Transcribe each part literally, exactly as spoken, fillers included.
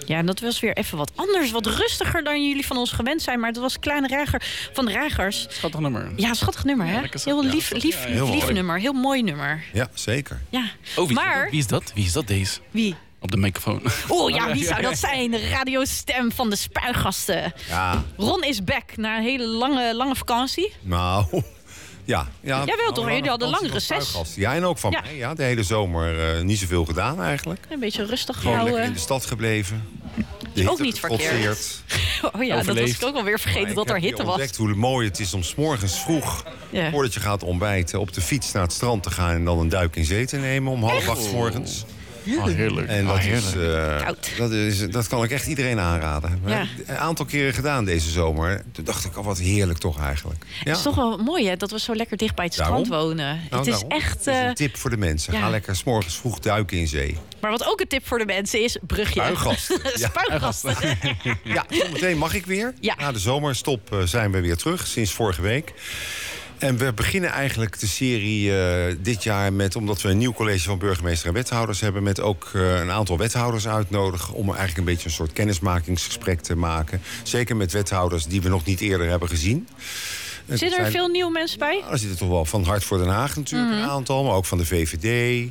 Ja, en dat was weer even wat anders. Wat rustiger dan jullie van ons gewend zijn. Maar het was Kleine Reiger van de Reigers. Schattig nummer. Ja, schattig nummer, hè? Ja, heel lief, lief, ja, lief, heel lief mooi. nummer. Heel mooi nummer. Ja, zeker. Ja. Oh, wie, maar... wie is dat? Wie is dat, deze? Wie? Op de microfoon. Oh ja, wie zou dat zijn? De radiostem van de Spuigasten. Ja. Ron is back na een hele lange, lange vakantie. Nou, ja. ja Jij wel toch? Jullie hadden lang vakantie van reces. Spuigasten. Ja, en ook van Ja. mij. Ja, de hele zomer uh, niet zoveel gedaan eigenlijk. Een beetje rustig Gewoon lekker gehouden. in de stad gebleven. De Ook hitte niet verkeerd. getrotseerd. Oh ja, dat was Overleefd. ik ook alweer vergeten dat er hitte Ik heb was. ontdekt hoe mooi het is om 's morgens vroeg, Ja. voordat je gaat ontbijten, op de fiets naar het strand te gaan en dan een duik in zee te nemen om half acht 's morgens. Oh, heerlijk. En Oh, dat, heerlijk. is, uh, Koud. dat, is, dat kan ik echt iedereen aanraden. Ja. Een aantal keren gedaan deze zomer. Toen dacht ik, al wat heerlijk toch eigenlijk. Ja. Het is toch wel mooi, hè, dat we zo lekker dicht bij het Daarom. strand wonen. Nou, het is daarom. echt... Dat is eh, een tip voor de mensen. ja. Ga lekker 's morgens vroeg duiken in zee. Maar wat ook een tip voor de mensen is, brugje. Spuigasten. Ja. Spuigasten. Ja, zometeen mag ik weer. Ja. Na de zomerstop uh, zijn we weer terug, sinds vorige week. En we beginnen eigenlijk de serie uh, dit jaar met... omdat we een nieuw college van burgemeester en wethouders hebben... met ook uh, een aantal wethouders uitnodigen... om eigenlijk een beetje een soort kennismakingsgesprek te maken. Zeker met wethouders die we nog niet eerder hebben gezien. En Zitten er zijn- veel nieuwe mensen bij? Nou, er zitten toch wel van Hart voor Den Haag natuurlijk Mhm. een aantal... maar ook van de V V D...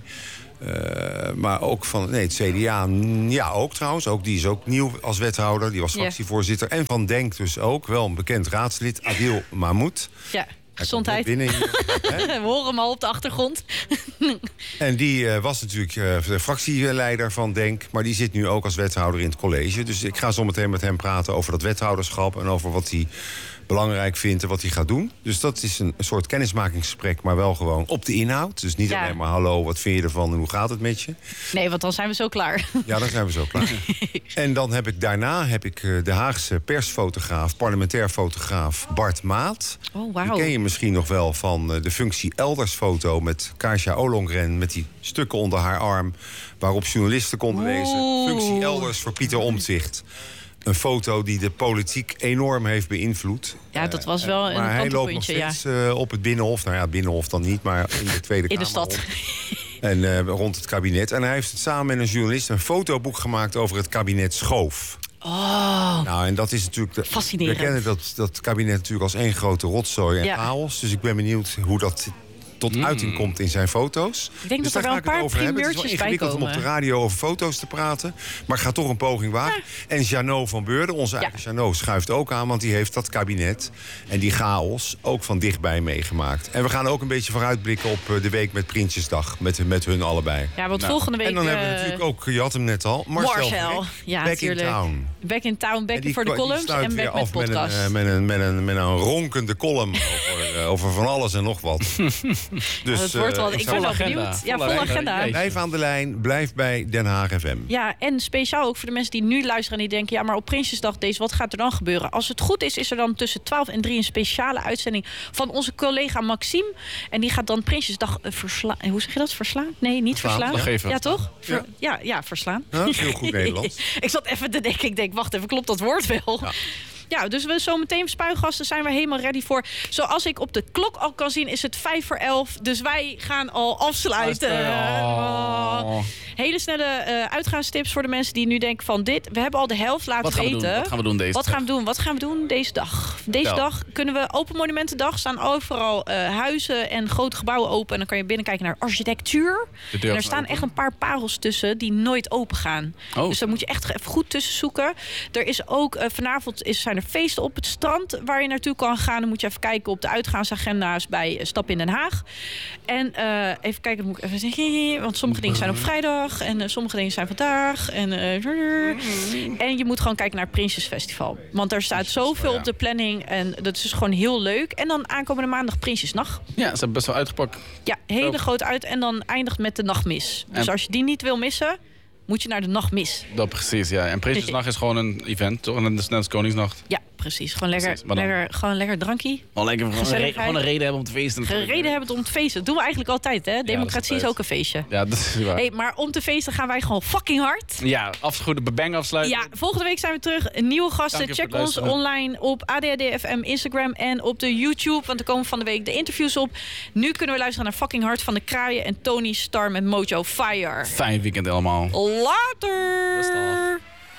Uh, maar ook van nee, het C D A, mm, ja ook trouwens. Ook, die is ook nieuw als wethouder. Die was Ja. fractievoorzitter. En van Denk dus ook. Wel een bekend raadslid, Adil Mahmoud. Ja, Hij gezondheid. komt net binnen hier, hè? We horen hem al op de achtergrond. En die uh, was natuurlijk uh, de fractieleider van Denk. Maar die zit nu ook als wethouder in het college. Dus ik ga zo meteen met hem praten over dat wethouderschap... en over wat hij belangrijk vindt en wat hij gaat doen. Dus dat is een, een soort kennismakingsgesprek... maar wel gewoon op de inhoud. Dus niet Ja. alleen maar hallo, wat vind je ervan en hoe gaat het met je? Nee, want dan zijn we zo klaar. Ja, dan zijn we zo klaar. En dan heb ik daarna heb ik uh, de Haagse persfotograaf... parlementair fotograaf Bart Maat. Oh, Die wauw. ken je misschien nog wel van uh, de functie Eldersfoto... met Kasia Ollongren, met die stukken onder haar arm... waarop journalisten konden lezen... Oeh. functie Elders voor Pieter Omtzigt. Een foto die de politiek enorm heeft beïnvloed. Ja, dat was wel een Maar hij loopt nog kantelpuntje, ja. steeds uh, op het Binnenhof. Nou ja, het Binnenhof dan niet, maar in de Tweede In de Kamer. stad. En uh, rond het kabinet. En hij heeft het samen met een journalist een fotoboek gemaakt over het kabinet Schoof. Oh, Nou, en dat is natuurlijk... De, fascinerend. We kennen dat, dat kabinet natuurlijk als één grote rotzooi en Ja. chaos. Dus ik ben benieuwd hoe dat tot uiting komt in zijn foto's. Ik denk dus dat er daar wel ga een ik het paar over hebben. Het is wel primeurtjes bij ingewikkeld om op de komen. radio over foto's te praten. Maar ik ga toch een poging wagen. En Jeannot van Beurden, onze eigen Jeannot, schuift ook aan. Want die heeft dat kabinet en die chaos ook van dichtbij meegemaakt. En we gaan ook een beetje vooruitblikken op uh, de week met Prinsjesdag. Met, met hun allebei. Ja, want Nou, volgende week... En dan hebben we eh, natuurlijk ook, je had hem net al, Marcel. Marcel. Verrek, Ja, Back natuurlijk. in Town. Back in Town, back En die voor de kwa- die columns sluit en weer back met af met een, podcast. uh, met, een, met, een, met een ronkende column over, uh, over van alles en nog wat. Dus, het wordt wel, uh, ik zou- ben wel agenda. benieuwd. Ja, Volle volle agenda. agenda. Blijf aan de lijn, blijf bij Den Haag F M. Ja, en speciaal ook voor de mensen die nu luisteren en die denken... ja, maar op Prinsjesdag deze, wat gaat er dan gebeuren? Als het goed is, is er dan tussen twaalf en drie een speciale uitzending... van onze collega Maxime. En die gaat dan Prinsjesdag uh, verslaan. Hoe zeg je dat? Verslaan? Nee, niet Verslaan. verslaan. Vergeven. Ja, toch? Ver- ja. ja, verslaan. Ja, dat is heel goed Nederlands. Ik zat even te denken, ik denk, wacht even, klopt dat woord wel? Ja. Ja, dus we zometeen spuigasten zijn we helemaal ready voor. Zoals ik op de klok al kan zien, is het vijf voor elf. Dus wij gaan al afsluiten. Oh. Oh. Hele snelle uh, uitgaanstips voor de mensen die nu denken van dit. We hebben al de helft laten Wat gaan we weten. doen? Wat gaan we doen deze Wat dag? gaan we doen? Wat gaan we doen deze dag? Deze Vertel. dag kunnen we Open Monumentendag. Staan overal uh, huizen en grote gebouwen open. En dan kan je binnenkijken naar architectuur. De deur En er van staan open. echt een paar parels tussen die nooit open gaan. Oh. Dus daar moet je echt even goed tussen zoeken. Er is ook uh, vanavond is, zijn er feesten op het strand waar je naartoe kan gaan. Dan moet je even kijken op de uitgaansagenda's bij uh, Stap in Den Haag. En uh, even kijken, dan moet ik even zeggen, want sommige dingen zijn op vrijdag en uh, sommige dingen zijn vandaag. En, uh, en je moet gewoon kijken naar het Prinsjesfestival. Want er staat zoveel op de planning en dat is gewoon heel leuk. En dan aankomende maandag Prinsjesnacht. Ja, ze hebben best wel uitgepakt. Ja, hele Zo. groot uit. En dan eindigt met de nachtmis. Dus En- als je die niet wil missen, moet je naar de nachtmis. Dat precies, ja. En Prinsjesnacht is gewoon een event, toch? En dat is net als Koningsnacht. Ja, precies. Gewoon lekker, Precies, maar dan- lekker, gewoon lekker drankje. Gewoon lekker gewoon een, re- Gezelligheid. gewoon een reden hebben om te feesten. Gereden hebben om te feesten. Dat doen we eigenlijk altijd, hè? Democratie altijd. is ook een feestje. Ja, dat is waar. Hey, maar om te feesten gaan wij gewoon fucking hard. Ja, afgoede bebang afsluiten. Ja, volgende week zijn we terug. Nieuwe gasten. Dank je voor Check het ons luisteren. online op A D H D F M Instagram en op de YouTube. Want er komen van de week de interviews op. Nu kunnen we luisteren naar Fucking Hard van de Kraaien en Tony Star met Mojo Fire. Fijn weekend allemaal. Later!